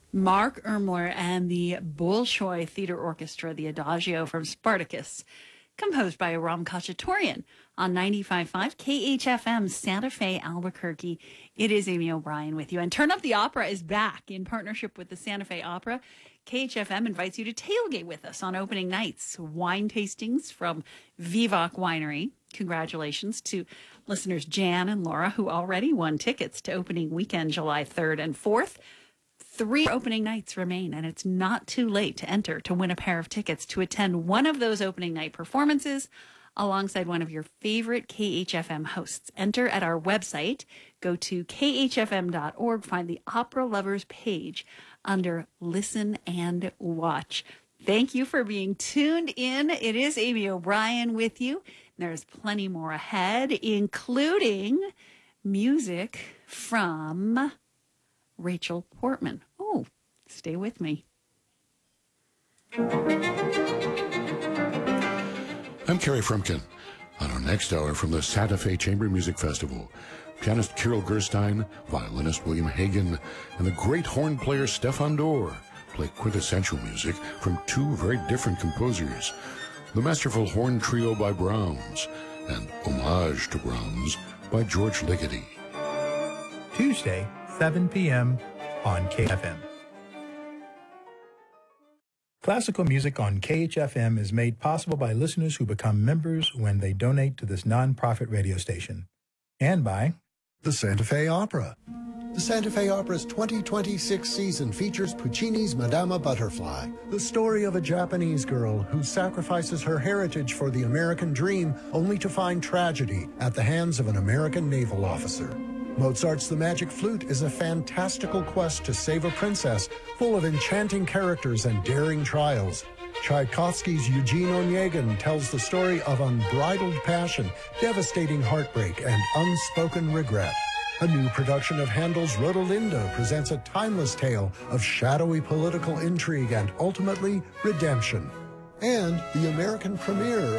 Mark Ermler and the Bolshoi Theater Orchestra, the Adagio from Spartacus, composed by Aram Khachaturian on 95.5 KHFM Santa Fe, Albuquerque. It is Amy O'Brien with you. And Turn Up the Opera is back in partnership with the Santa Fe Opera. KHFM invites you to tailgate with us on opening nights. Wine tastings from Vivac Winery. Congratulations to listeners Jan and Laura, who already won tickets to opening weekend, July 3rd and 4th. 3 opening nights remain, and it's not too late to enter to win a pair of tickets to attend one of those opening night performances alongside one of your favorite KHFM hosts. Enter at our website. Go to khfm.org, find the Opera Lovers page under Listen and Watch. Thank you for being tuned in. It is Amy O'Brien with you. There's plenty more ahead, including music from Rachel Portman. Oh, stay with me. I'm Kerry Frumkin. On our next hour from the Santa Fe Chamber Music Festival, pianist Kirill Gerstein, violinist William Hagen, and the great horn player Stefan Dorr play quintessential music from 2 very different composers. The masterful Horn Trio by Brahms and Homage to Brahms by George Ligeti. Tuesday, 7 p.m. on KFM. Classical music on KHFM is made possible by listeners who become members when they donate to this nonprofit radio station, and by the Santa Fe Opera. The Santa Fe Opera's 2026 season features Puccini's Madama Butterfly, the story of a Japanese girl who sacrifices her heritage for the American dream only to find tragedy at the hands of an American naval officer. Mozart's The Magic Flute is a fantastical quest to save a princess full of enchanting characters and daring trials. Tchaikovsky's Eugene Onegin tells the story of unbridled passion, devastating heartbreak, and unspoken regret. A new production of Handel's Rodelinda presents a timeless tale of shadowy political intrigue and ultimately redemption. And the American premiere